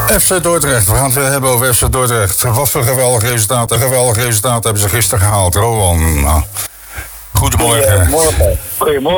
FC Dordrecht, we gaan het weer hebben over FC Dordrecht. Wat voor geweldig resultaat hebben ze gisteren gehaald, Rowan. Goedemorgen. Goedemorgen.